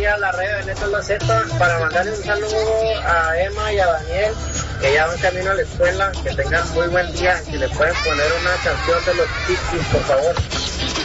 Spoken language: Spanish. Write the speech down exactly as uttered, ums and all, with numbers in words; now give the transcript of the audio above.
aquí a la radio de Neto La Z para mandarle un saludo a Emma y a Daniel, que ya van camino a la escuela. Que tengan muy buen día. Si le pueden poner una canción de los Pixies, por favor.